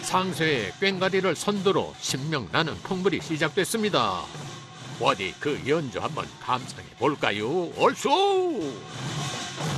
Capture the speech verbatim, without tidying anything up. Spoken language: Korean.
상수의 꽹과리를 선두로 신명나는 풍물이 시작됐습니다. 어디 그 연주 한번 감상해 볼까요? 얼쑤!